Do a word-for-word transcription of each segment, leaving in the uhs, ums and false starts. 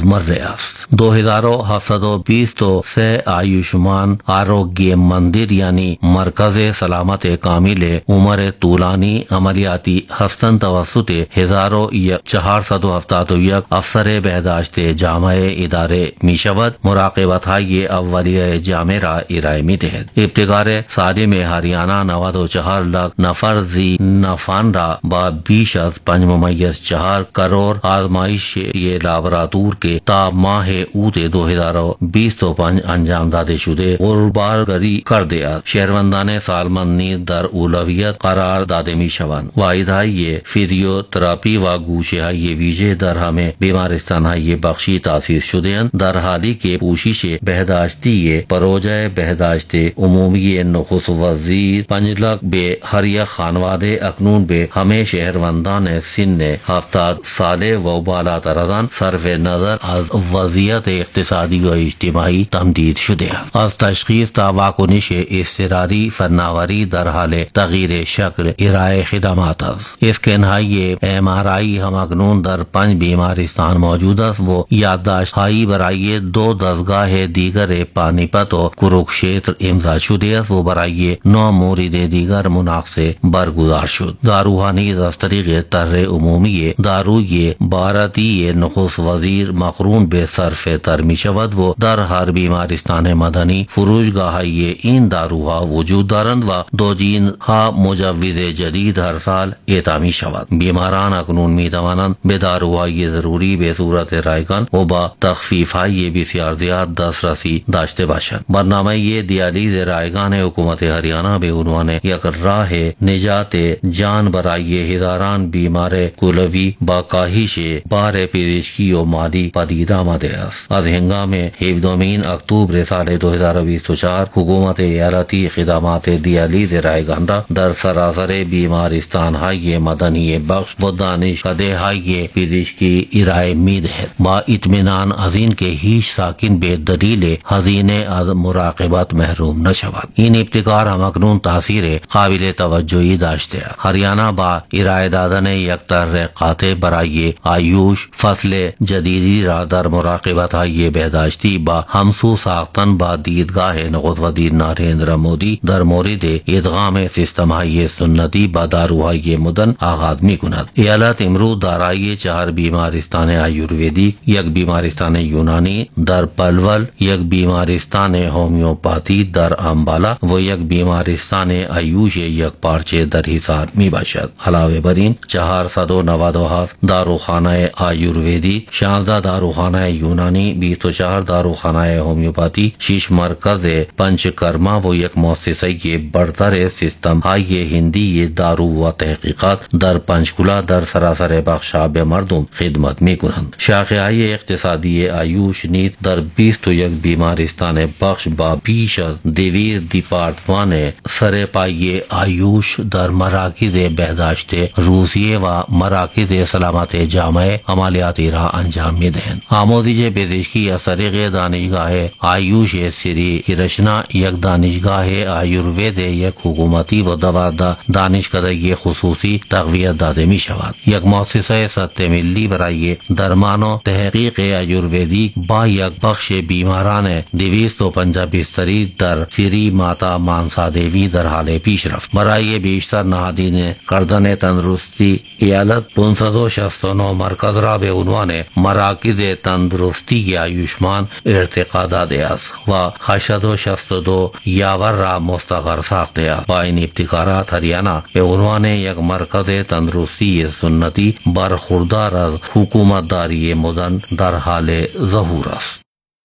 روزمره است. دو هزار و هفتصد و بیست و سه آیوشمان آروگیہ مندر یعنی مرکز سلامت کامل عمر طولانی عملیاتی هستند توسط هزار و چهارصد و هفتاد و یک افسر بهداشت جامع اداره می شود. مراقبت های اولیه جامع را ارائه می دهد. ابتکار سالم هریانه نود و چهار لاکھ نفر زی نفان را با بیش از پنج ممیز چهار کروڑ آزمائش یہ لابراتور کے تا ماہ اوت دو ہزار بیس و پنج انجام داده شده غربارگری کرده. شهروندان سالمندی در اولویت قرار داده می شوند. واحدهای فیزیوتراپی و گوشه های ویژه در همه بیمارستان های بخشی تأسیس شده اند، در حالی که پوشش بهداشتی پروژه بهداشت عمومی نخست وزیر پنج لاکھ به هر یک خانواده اکنون به همه شهروندان سن هفتاد ساله و بالاتر از آن صرف نظر از وضعیت اقتصادی و اجتماعی تمدید شده است. از تشخیص تا واکنش اضطراری فناوری در حال تغییر شکل ارائه خدمات است. اسکن های ام آر آی هم اکنون در پنج بیمارستان موجود است و یادداشت هایی برای دو دستگاه دیگر پانی پت و کروکشیتر امضا شده است و برای نو مورد دیگر مناقصه برگزار شد. داروها نیز از طریق طرح عمومی داروی بھارتی نخست وزیر مقرون به صرف تر می شود و در هر بیمارستان مدنی فروشگاه های این داروها وجود دارند و دوجین ها مجوز جدید هر سال اعطا می شود. بیماران اکنون می توانند به داروهای ضروری به صورت رایگان و با تخفیف های بسیار زیاد دسترسی داشته باشند. برنامه دیالیز رایگان حکومت هریانه به عنوان یک راه نجات جان برای هزاران بیمار کولوی با کاهش بار پزشکی و مالی پدید آمده است. از هنگام هفدهمین اکتبر سال دو هزار و بیست و چهار حکومت ایالتی خدمات دیالیز رایگان را در سراسر بیمارستان های مدنی بخش و دانشکده های پزشکی ارائه می دهد. با اطمینان از این که هیچ ساکن به دلیل هزینه از مراقبت محروم نشود. این ابتکار هم اکنون تاثیر قابل توجهی داشته است. هریانه با ارائه دادن یک طرح قاطع برای آیوش فصل جدیدی را در مراقبت های بهداشتی با همسو ساختن با دیدگاه نخست وزیر نریندر مودی در مورد ادغام سیستم های سنتی با داروهای مدرن آغاز می کند. ایالت امروز دارای چهار بیمارستان آیورویدی، یک بیمارستان یونانی در پلول، یک بیمارستان هومیوپاتی در امبالا و یک بیمارستان آیوش یک پارچه در حصار می باشد. علاوه بر این چهارصد و نود و هفت داروخانه آیورویدی، شانزده داروخانه یونانی، بیست و چهار داروخانه هومیوپاتی، شش مرکز پنچکرما و یک مؤسسه برتر سیستم های هندی دارو و تحقیقات در پنچکولا در سراسر بخشها به مردم خدمت می کنند. شاخه های اقتصادی آیوش نیز در بیست و یک بیمارستان بخش با بیش از دویست دیپارتمان سرپایی آیوش در مراکز بهداشت روسیه و مراکز سلامت جامع عملیاتی را انجام می دهند. آموزش پزشکی از طریق دانشگاه آیوش سری کرشنا، یک دانشگاه آیوروید یک حکومتی و دوازده دانشکده خصوصی تقویت داده می شود. یک مؤسسه سطح ملی برای درمان و تحقیق آیورویدی با یک بخش بیماران دویست و پنجاه بستری در سری ماتا مانسا دیوی در حال پیشرفت. برای بیشتر نهادینه کردن تندرستی ایالت پانصد و شصت و نه مرکز را به عنوان مراکز تندرستی آیوشمان ارتقا داده است و هشتصد و شصت و دو یاور را مستقر ساخته است. با این ابتکارات هریانه به عنوان یک مرکز تندرستی سنتی برخوردار از حکومت داری مدرن در حال ظهور است.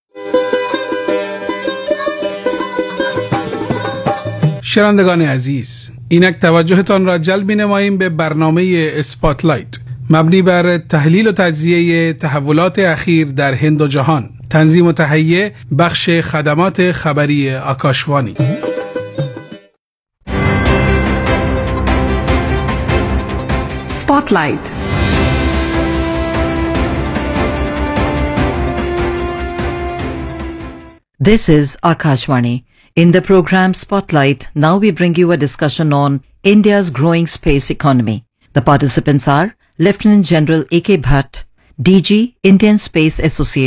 شنوندگان عزیز، اینک توجهتان را جلب نماییم به برنامه اسپاتلایت مبنی بر تحلیل و تجزیه تحولات اخیر در هند و جهان. تنظیم و تهیه بخش خدمات خبری Akashvani. اسپاتلایت. This is Akashvani. In the program Spotlight, now we bring you a discussion on India's growing space economy. The participants are Lieutenant General A K Bhatt, D G, Indian Space Association.